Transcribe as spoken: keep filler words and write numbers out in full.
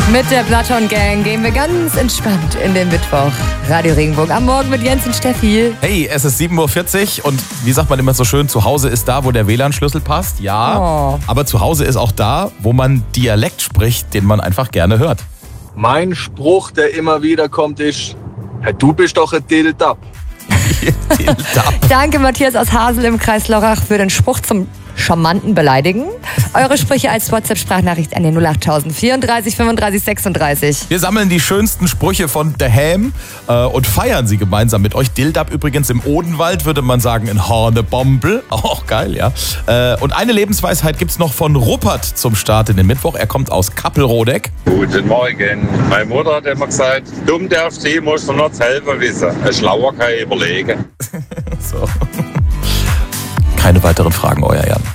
Mit der Platon Gang gehen wir ganz entspannt in den Mittwoch. Radio Regenbogen am Morgen mit Jens und Steffi. Hey, es ist sieben Uhr vierzig und wie sagt man immer so schön, zu Hause ist da, wo der W L A N-Schlüssel passt. Ja, Oh. aber zu Hause ist auch da, wo man Dialekt spricht, den man einfach gerne hört. Mein Spruch, der immer wieder kommt, ist: hey, du bist doch ein Dildab. Danke Matthias aus Hasel im Kreis Lörrach für den Spruch zum charmanten Beleidigen. Eure Sprüche als WhatsApp-Sprachnachricht an den null acht tausend vierunddreißig fünfunddreißig sechsunddreißig. Wir sammeln die schönsten Sprüche von daheim äh, und feiern sie gemeinsam mit euch. Dildab übrigens im Odenwald, würde man sagen, in Hornebombel. Auch geil, ja. Äh, und eine Lebensweisheit gibt's noch von Ruppert zum Start in den Mittwoch. Er kommt aus Kappelrodeck. Guten Morgen. Meine Mutter hat immer gesagt, dumm darfst du, musst du noch selber wissen. Ein Schlauer kann ich überlegen. So. Keine weiteren Fragen, euer Jan.